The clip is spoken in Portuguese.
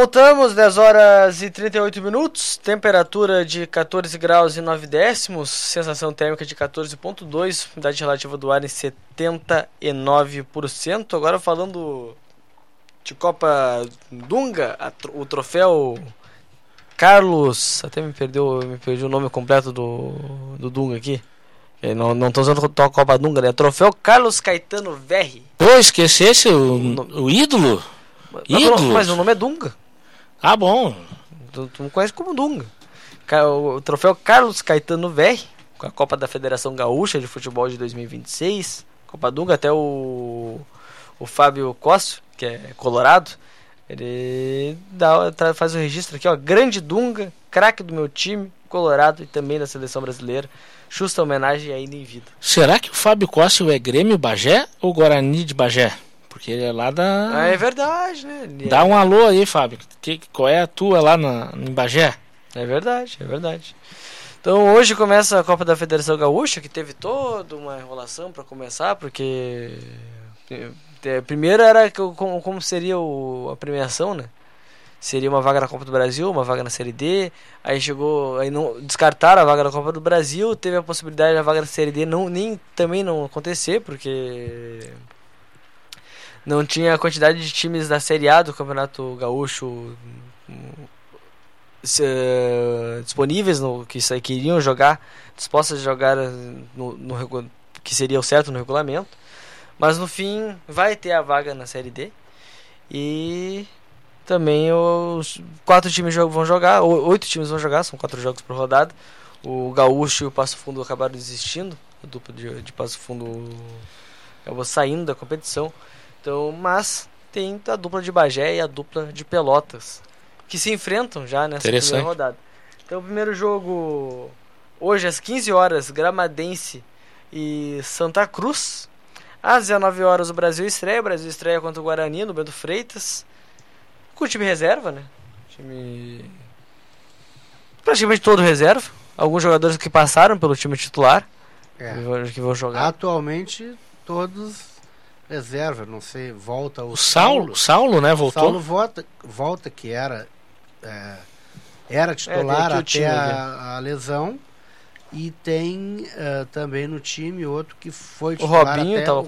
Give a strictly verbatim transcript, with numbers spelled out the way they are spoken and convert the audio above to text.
Voltamos, dez horas e trinta e oito minutos, temperatura de quatorze graus e nove décimos, sensação térmica de quatorze vírgula dois, umidade relativa do ar em setenta e nove por cento. Agora falando de Copa Dunga, a, o troféu Carlos, até me perdeu, me perdi o nome completo do, do Dunga aqui. Eu não não tô usando a Copa Dunga, né? Troféu Carlos Caetano Verri. Pô, esquecesse o, o, o ídolo? Mas, ídolo? Mas o nome é Dunga. Ah, bom. Tu, tu me conhece como Dunga. O, o troféu Carlos Caetano Verri, com a Copa da Federação Gaúcha de Futebol de dois mil e vinte e seis. Copa Dunga, até o, o Fábio Cossio, que é colorado, ele dá, faz o registro aqui, ó. Grande Dunga, craque do meu time, colorado e também da seleção brasileira. Justa homenagem ainda em vida. Será que o Fábio Cossio é Grêmio Bagé ou Guarani de Bagé? Porque ele é lá da... Ah, é verdade, né? Ele Dá é... um alô aí, Fábio. Que, qual é a tua lá na, em Bagé? É verdade, é verdade. Então hoje começa a Copa da Federação Gaúcha, que teve toda uma enrolação para começar, porque... Primeiro era como, como seria o, a premiação, né? Seria uma vaga na Copa do Brasil, uma vaga na Série D. Aí chegou, aí não descartaram a vaga na Copa do Brasil, teve a possibilidade da vaga na Série D não nem também não acontecer, porque não tinha a quantidade de times da Série A do Campeonato Gaúcho se, disponíveis no que, que iriam jogar, dispostas a jogar no, no que seria o certo no regulamento. Mas no fim vai ter a vaga na Série D. E também os quatro times vão jogar, oito times vão jogar, são quatro jogos por rodada. O Gaúcho e o Passo Fundo acabaram desistindo, a dupla de, de Passo Fundo acabou saindo da competição. Então, mas tem a dupla de Bagé e a dupla de Pelotas, que se enfrentam já nessa primeira rodada. Então o primeiro jogo, hoje às quinze horas, Gramadense e Santa Cruz. Às dezenove horas o Brasil estreia, o Brasil estreia contra o Guarani no Bento Freitas. Com o time reserva, né? Time praticamente todo reserva. Alguns jogadores que passaram pelo time titular, é. que vão jogar. Atualmente todos reserva, não sei, volta o, o Saulo, Saulo, né, voltou. Saulo volta, volta que era é, era titular é, até a, a lesão. E tem uh, também no time outro que foi titular o Robinho até tava